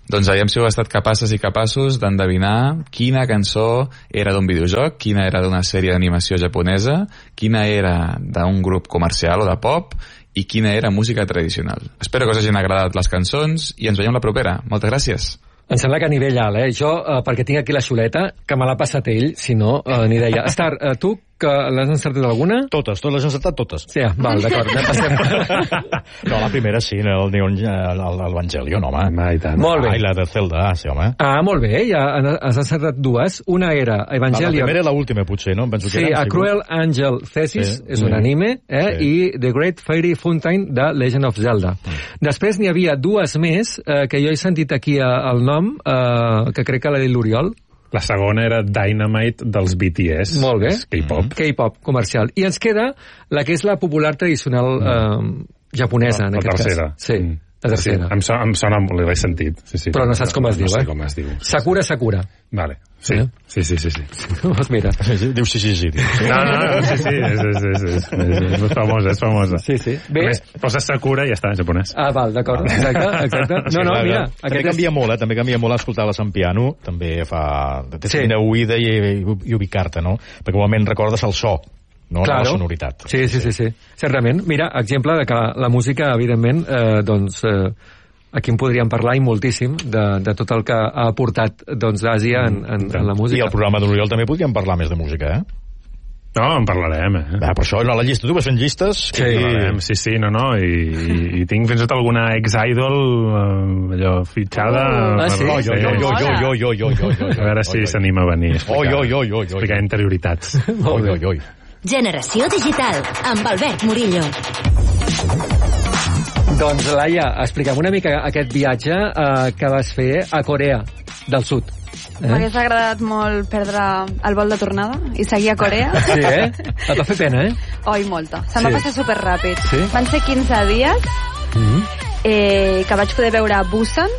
Doncs aviam si heu estat capaces i capaços d'endevinar quina cançó era d'un videojoc, quina era d'una sèrie d'animació japonesa, quina era d'un grup comercial o de pop i quina era música tradicional. Espero que us hagin agradat les cançons i ens veiem la propera. Moltes gràcies. Em sembla que a nivell alt, Jo, perquè tinc aquí la xuleta, que me l'ha passat ell, si no, ni deia. Star, tu, que l'has encertat alguna? Totes les he encertat totes. Sí, val, d'acord, ja passem. No, la primera sí, l'Evangelion, home. I tant. Molt bé. I la de Zelda, sí, home. Molt bé, ja has encertat dues. Una era Evangelion... La primera i l'última, potser, no? Penso que sí, A Cruel Angel Thesis, és un anime, i The Great Fairy Fountain de Legend of Zelda. Després n'hi havia dues més, que jo he sentit aquí el nom, que crec que l'ha dit l'Oriol. La segona era Dynamite dels BTS. Molt bé. K-pop. K-pop comercial. I ens queda la que és la popular tradicional japonesa, en aquest cas. La tercera. Sí, la tercera. Sí, em sona molt, l'he sentit. Sí, però no saps com es diu, No sé com es diu. Sakura. Vale. Sí. Doncs mira. Diu sí. No, sí. És famosa. Sí. Bé. A més, poses Sakura i ja està en japonès. Val, d'acord. Exacte. No, mira. També canvia molt escoltar-la en piano, també té una oïda i ubicar-te, no? Perquè igualment recordes el so, no? La sonoritat. Sí. Certament. Mira, exemple de que la música, evidentment, doncs... aquí en podríem parlar i moltíssim de tot el que ha aportat l'Àsia en la música. I el programa de l'Oriol també podríem parlar més de música, No, en parlarem, Per això, a la llista, tu vas fent llistes? Sí, no, i tinc fins i tot alguna ex-idol allò, fitxada... Jo. A veure si s'anima a venir. Explicar interioritats. Generació Digital, amb Albert Murillo. Doncs, Laia, explica'm una mica aquest viatge que vas fer a Corea del Sud. M'hagués agradat molt perdre el vol de tornada i seguir a Corea. Sí, Et va fer pena, Oi, molta. Se'm va passar superràpid. Sí? Van ser 15 dies que vaig poder veure Busan,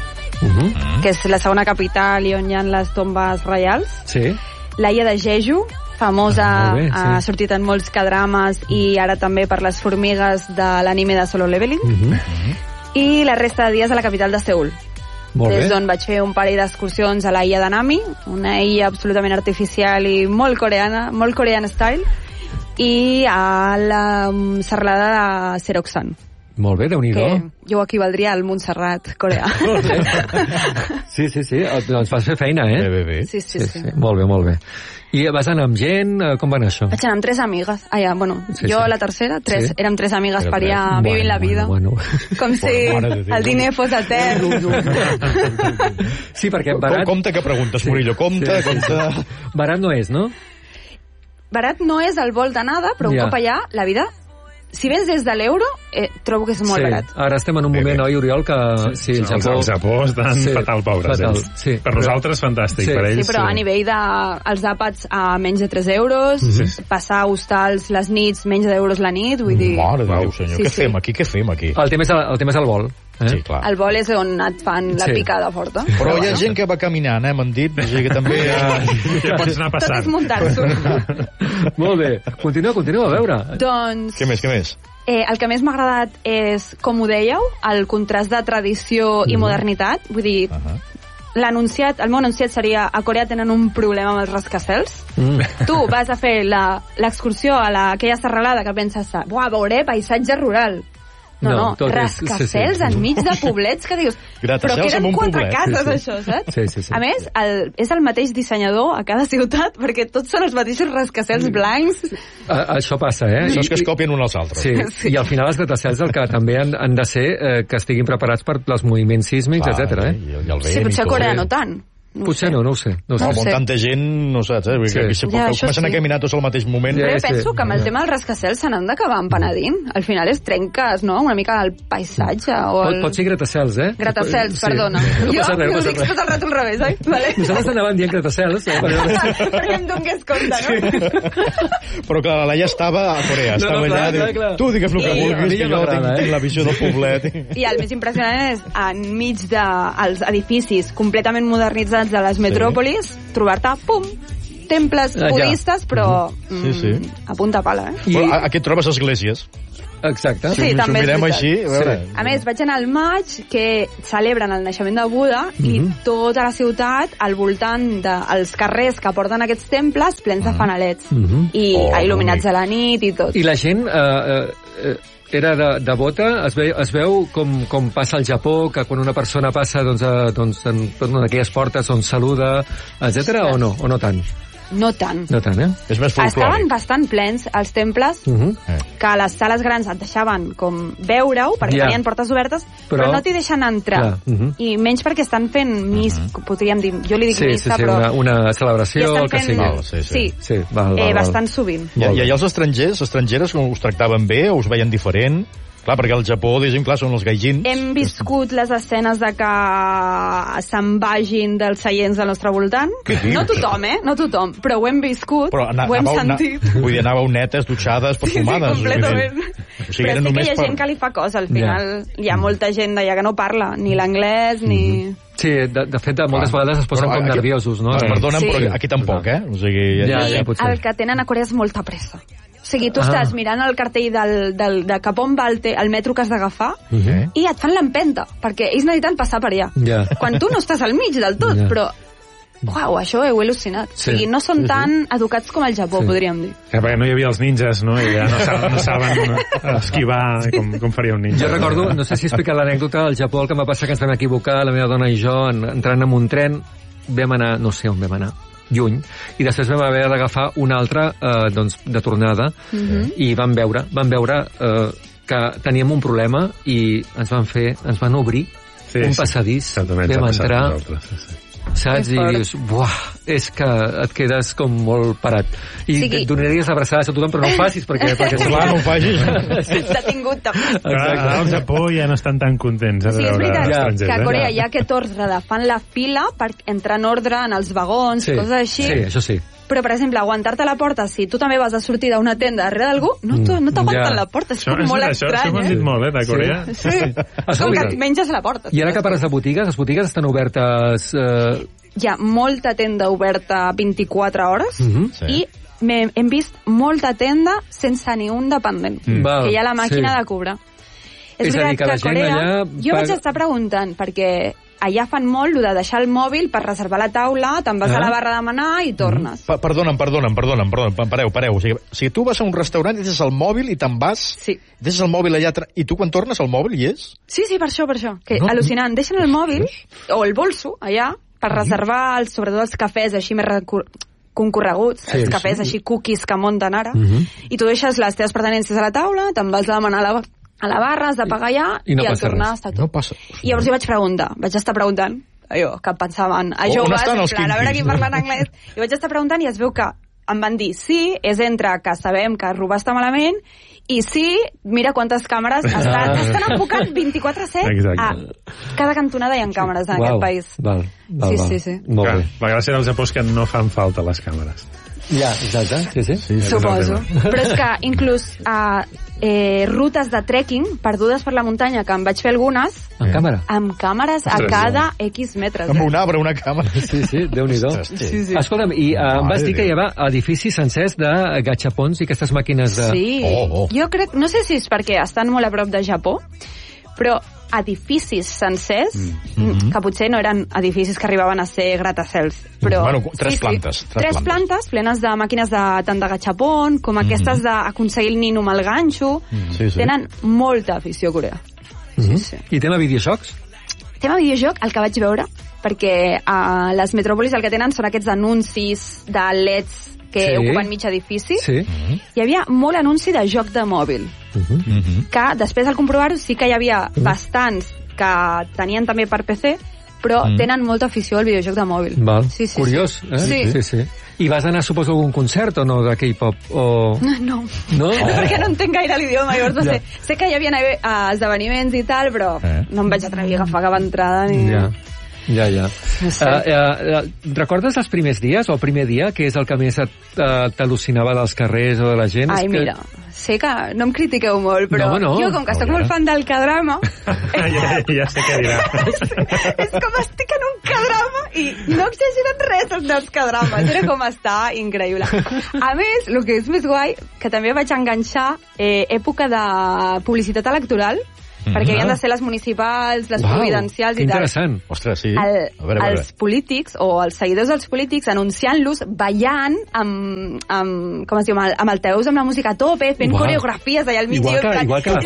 que és la segona capital i on hi ha les tombes reials. Sí. L'illa de Jeju, famosa, ha sortit en molts cadrames i ara també per les formigues de l'anime de Solo Leveling. I la resta de dies a la capital de Seül. Des d'on vaig fer un parell d'excursions a la illa de Nami, una illa absolutament artificial i molt coreana, molt corean style, i a la serralada de Seroxan. Molt bé, Déu-n'hi-do. Que jo ho equivaldria al Montserrat coreà. Sí, doncs vas fer feina, Bé. Sí. Molt bé. I vas anar amb gent? Com va anar això? Vaig anar amb 3 amigues. Jo la tercera, 3. Sí. Érem 3 amigues per allà vivint la vida. Com si el diner fos etern. Sí, perquè barat... Compte que preguntes, Murillo, compte. Barat no és, no? Barat no és el vol d'anada, però un cop allà, la vida... Si vens des de l'euro, trobo que és molt barat. Ara estem en un moment, oi, Oriol, que sí, el Japó estan fatal, pobres. Per nosaltres, fantàstic. Per ells... Sí, però a nivell dels àpats a menys de 3 euros, passar a hostals les nits, menys de euros la nit, vull dir... Mare de Déu, senyor, què fem aquí? El tema és el vol. Sí, clar. El vol és on et fan la picada forta. Però hi ha gent que va caminant, m'han dit, que també... Ja pots anar passant. Tot és muntar-s'ho. Molt bé. Continua, a veure. Doncs... Què més? El que més m'ha agradat és, com ho dèieu, el contrast de tradició i modernitat. Vull dir, el meu anunciat seria: a Corea tenen un problema amb els rascacels. Tu vas a fer l'excursió a aquella serralada que penses, veuré paisatge rural. No, rascacels enmig de poblets que dius, però queden 4 cases, això, saps? Sí. A més, és el mateix dissenyador a cada ciutat, perquè tots són els mateixos rascacels blancs. Això passa, Això és que es copien uns als altres. Sí, i al final els gratacels el que també han de ser que estiguin preparats per els moviments sísmics, etc. Sí, potser a Corea no tant. Potser no ho sé. Amb tanta gent, no saps, comencen a caminar tots al mateix moment. Però jo penso que amb el tema dels rascacels se n'han d'acabar empenedint. Al final és trenques, no?, una mica el paisatge. Pot ser gratacels, Gratacels, perdona. Jo ho dic tot el rato al revés, oi? Nosaltres anàvem dient gratacels. Perquè em donés compte, no? Però clar, la Laia estava a Corea, estava allà, tu digues el que vulguis, que jo tinc la visió del poblet. I el més impressionant és, enmig dels edificis completament modernitzats de les metròpolis, trobar-te, temples budistes, però a punta pala, Però aquí et trobes esglésies. Exacte. Sí, també és mirem veritat. així, a veure... A més, vaig anar al maig, que celebren el naixement de Buda, i tota la ciutat, al voltant dels carrers que porten aquests temples, plens de fanalets. I il·luminats a la nit i tot. I la gent... era devota, es veu com passa al Japó, que quan una persona passa en aquelles portes on saluda, etc. o no tant? No tant. No tant, És més folclòric. Estaven bastant plens, els temples, que a les sales grans et deixaven com veure-ho, perquè tenien portes obertes, però no t'hi deixen entrar. I menys perquè estan fent podríem dir, jo li dic missa, però... una celebració, el que sigui. Sí, bastant sovint. I els estrangeres us tractaven bé o us veien diferent? Clar, perquè al Japó, diguem, clar, són els gaijins. Hem viscut les escenes de que se'n vagin dels seients del nostre voltant. No tothom, no tothom, però ho hem viscut, ho hem sentit. Vull dir, anàveu netes, dutxades, perfumades. Sí, completament. Però sí que hi ha gent que li fa cosa, al final. Hi ha molta gent d'allà que no parla ni l'anglès, ni... Sí, de fet, moltes vegades es posen com nerviosos, no? Perdonen, però aquí tampoc, O sigui... El que tenen a Corea és molta pressa. O sigui, tu estàs mirant el cartell de cap on va el metro que has d'agafar i et fan l'empenta, perquè ells necessiten passar per allà. Quan tu no estàs al mig del tot, però... Uau, això ho he al·lucinat. O sigui, no són tan educats com al Japó, podríem dir. Perquè no hi havia els ninjas, no? I ja no saben esquivar com faria un ninja. Jo recordo, no sé si explicar l'anècdota, al Japó el que em va passar que ens vam equivocar, la meva dona i jo, entrant en un tren, vam anar, no sé on vam anar, lluny, i després vam haver d'agafar un altre de tornada, i vam veure que teníem un problema i ens van obrir un passadís, vam entrar, saps? I dius, buah, és que et quedes com molt parat. I et donaries abraçades a tothom, però no ho facis, perquè clar, no ho facis. Detingut també. Al Japó ja no estan tan contents. Sí, és veritat que a Corea hi ha aquest ordre, fan la fila per entrar en ordre en els vagons, coses així. Sí, això sí. Però, per exemple, aguantar-te a la porta, si tu també vas a sortir d'una tenda darrere d'algú, no t'aguanten la porta, és molt estrany. Això m'ho han dit molt, de Corea. Sí, és com que et menges a la porta. I ara que parles de botigues, les botigues estan obertes... Hi ha molta tenda oberta 24 hores i hem vist molta tenda sense ni un dependent, que hi ha la màquina de cobrar. És veritat que a Corea... Jo vaig estar preguntant, perquè allà fan molt de deixar el mòbil per reservar la taula, te'n vas a la barra a demanar i tornes. Perdonen, pareu. O sigui, tu vas a un restaurant i deixes el mòbil i te'n vas, deixes el mòbil allà, i tu quan tornes el mòbil hi és? Sí, per això. Que al·lucinant, deixen el mòbil o el bolso allà per reservar, sobretot els cafès així més concorreguts, els cafès així cookies que munten ara, i tu deixes les teves pertinences a la taula, te'n vas a demanar a la barra, has de pagar allà, i al tornar està tot. I llavors jo vaig estar preguntant, que pensaven a joves, en plan, a veure qui parla en anglès, i vaig estar preguntant i es veu que em van dir, sí, és entre que sabem que robar està malament, i sí, mira quantes càmeres estan enfocats 24/7 a cada cantonada hi ha càmeres en aquest país. Sí. Molt bé. La gràcia del Japó és que no fan falta les càmeres. Ja, exacte, sí. Suposo. Però és que inclús rutes de trekking perdudes per la muntanya, que em vaig fer algunes amb càmeres a cada X metres. Amb un arbre, una càmera. Sí, Déu-n'hi-do. Escolta'm, i em vas dir que hi havia edificis sencers de gachapons i aquestes màquines de... Sí, jo crec, no sé si és perquè estan molt a prop de Japó, però edificis sencers, que potser no eren edificis que arribaven a ser gratacels, però... Bueno, tres plantes. Tres plantes plenes de màquines tant de gachapon, com aquestes d'aconseguir el nino amb el ganxo. Tenen molta afició a Corea. I tema videojocs? Tema videojoc, el que vaig veure, perquè a les metròpolis el que tenen són aquests anuncis de LEDs que ocupen mig edifici. Hi havia molt anunci de joc de mòbil, que després al comprovar-ho sí que hi havia bastants que tenien també per PC, però tenen molta afició al videojoc de mòbil. Curiós, Sí. I vas anar, suposo, a algun concert o no, de K-pop? No, perquè no entenc gaire l'idioma, llavors no sé. Sé que hi havia esdeveniments i tal, però no em vaig atrevir a agafar cap entrada ni... Ja. Recordes els primers dies, o el primer dia, que és el que més t'al·lucinava dels carrers o de la gent? Ai, mira, sé que no em critiqueu molt, però jo, com que sóc molt fan del K-drama... ja sé què dirà. És com estic en un K-drama i no exageren res dels K-drames. Era com està increïble. A més, el que és més guai, que també vaig enganxar època de publicitat electoral, perquè havien de ser les municipals, les providencials i tal. Interessant. Ostres, sí. Els polítics, o els seguidors dels polítics, anunciant-los, ballant com es diu, amb altaveus, amb la música a tope, fent coreografies allà al mig. Igual que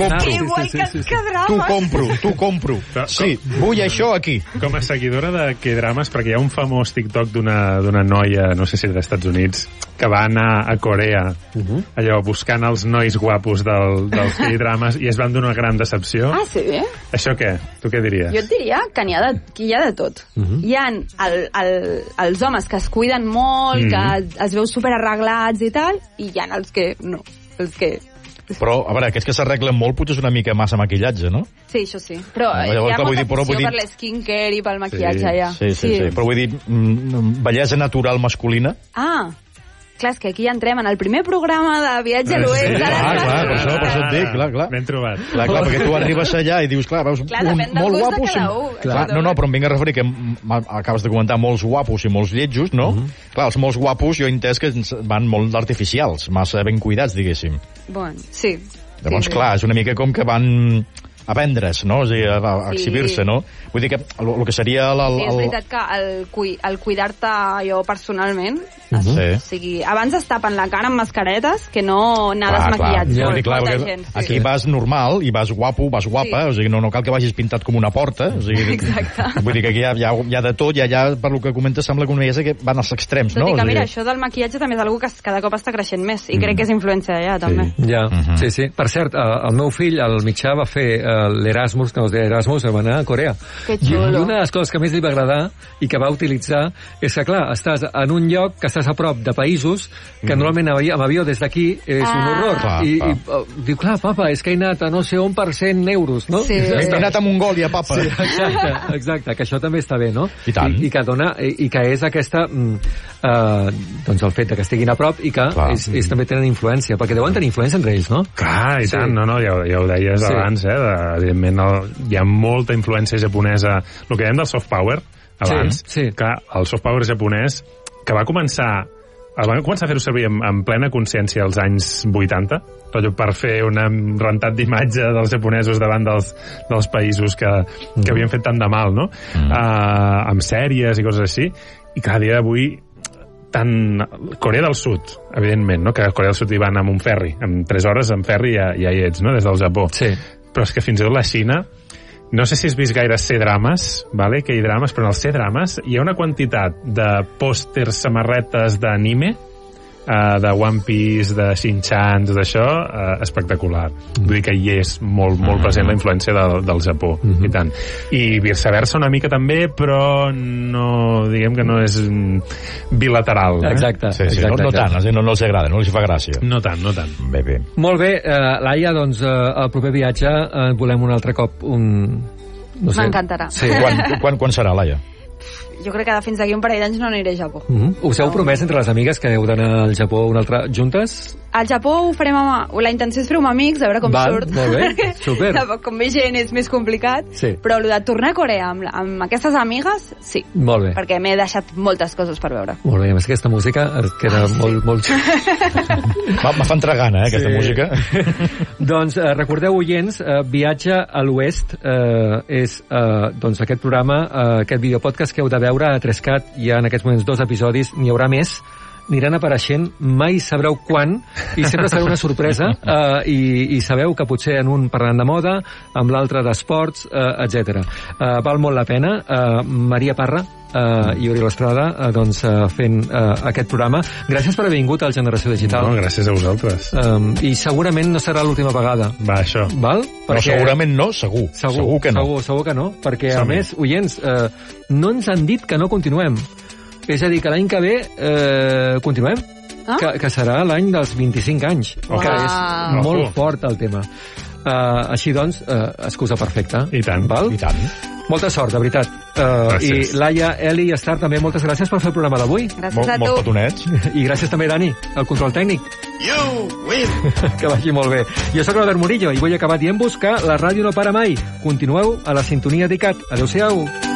T'ho compro. Sí, vull això aquí. Com a seguidora de K-drames, perquè hi ha un famós TikTok d'una noia, no sé si dels Estats Units, que va anar a Corea, allò, buscant els nois guapos dels K-drames, i es van donar una gran decepció. Ah, sí? Això què? Tu què diries? Jo et diria que hi ha de tot. Hi ha els homes que es cuiden molt, que es veu superarreglats i tal, i hi ha els que no. Però, a veure, aquests que s'arreglen molt potser és una mica massa maquillatge, no? Sí, això sí. Però hi ha molta afició per l'esquincare i pel maquillatge allà. Sí. Però vull dir, bellesa natural masculina... Ah, clar, és que aquí entrem en el primer programa de Viatge a l'Oest. Clar, per això et dic, clar. Ben trobat. Clar, perquè tu arribes allà i dius, clar, veus molt guapos. No, però em vinc a referir que acabes de comentar molts guapos i molts lletjos, no? Clar, els molts guapos jo he entès que van molt artificials, massa ben cuidats, diguéssim. Bueno, sí. Llavors, clar, és una mica com que van a vendre's, no? O sigui, a exhibir-se, no? Vull dir que el que seria... Sí, és veritat que el cuidar-te jo personalment, o sigui, abans es tapen la cara amb mascaretes que no anar desmaquillats. Clar, aquí vas normal i vas guapo, vas guapa, o sigui, no cal que vagis pintat com una porta. O sigui, exacte. Vull dir que aquí hi ha de tot, i allà, per lo que comentes, sembla que una vegada que van als extrems, no? Tot i que, mira, això del maquillatge també és una cosa que cada cop està creixent més, i crec que és influència allà, també. Sí. Per cert, el meu fill, el mitjà, va fer l'Erasmus, que no es deia Erasmus, va anar a Corea. Que xulo. I una de les coses que més li va agradar i que va utilitzar és que, clar, estàs en un lloc que estàs a prop de països que normalment amb avió des d'aquí és un horror. I diu, clar, papa, és que he anat a no sé on per 100 euros, no? Sí. He anat a Mongòlia, papa. Sí, exacte, que això també està bé, no? I tant. I que és aquesta... doncs el fet que estiguin a prop i que ells també tenen influència, perquè deuen tenir influència entre ells, no? Clar, i tant, ja ho deies abans, evidentment hi ha molta influència japonesa, el que dèiem del soft power abans, que el soft power japonès que va començar a fer-ho servir en plena consciència als anys 80, per fer un rentat d'imatge dels japonesos davant dels països que havien fet tant de mal, no? Amb sèries i coses així, i cada dia d'avui tant Corea del Sud, evidentment, no? Que a Corea del Sud hi van amb un ferri, en 3 hores en ferri ja hi ets, no? Des del Japó. Sí. Però és que fins i tot la Xina, no sé si has vist gaire C-drames, K-drames, però en els C-drames hi ha una quantitat de pòsters, samarretes d'anime, de One Piece, de Shin-chan, tot això, espectacular. Vull dir que hi és molt present la influència del Japó, i tant. I viceversa una mica també, però no, diguem que no és bilateral. Exacte. No tant, no els agrada, no els fa gràcia. No tant. Bé. Molt bé, Laia, doncs el proper viatge volem un altre cop no sé. M'encantarà. Sí. Quan serà, Laia? Jo crec que fins d'aquí un parell d'anys no aniré a Japó. Us heu promès entre les amigues que heu d'anar al Japó un altre juntes? Al Japó ho farem la intenció és fer-ho amb amics, a veure com surt. Molt bé, super. Com ve gent és més complicat, però el de tornar a Corea amb aquestes amigues, sí. Molt bé. Perquè m'he deixat moltes coses per veure. Molt bé, a més aquesta música queda molt... Me fa entrar gana, aquesta música. Doncs recordeu, oients, Viatge a l'Oest és doncs aquest programa, aquest videopodcast que heu de veure a 3CAT. Hi ha en aquests moments 2 episodis, n'hi haurà més, aniran apareixent, mai sabreu quan, i sempre serà una sorpresa, i sabeu que potser en un parlant de moda, amb l'altre d'esports, etc. Val molt la pena. Maria Parra i Oriol Estrada fent aquest programa. Gràcies per haver vingut al Generació Digital. No, gràcies a vosaltres. I segurament no serà l'última vegada. Va, això. Val? Perquè... No, segurament no, segur que no. Segur que no, perquè a més, oients, no ens han dit que no continuem. És a dir, que l'any que ve continuem, que serà l'any dels 25 anys, que és molt fort el tema. Així doncs, excusa perfecta. I tant. Val? I tant. Molta sort, de veritat. I Laia, Eli i Estar, també moltes gràcies per fer el programa d'avui. Gràcies a tu. Molts petonets. I gràcies també, Dani, el control tècnic. You win! Que vagi molt bé. Jo sóc l'Albert Murillo i vull acabar dient-vos que la ràdio no para mai. Continueu a la sintonia d'ICAT. Adéu-siau.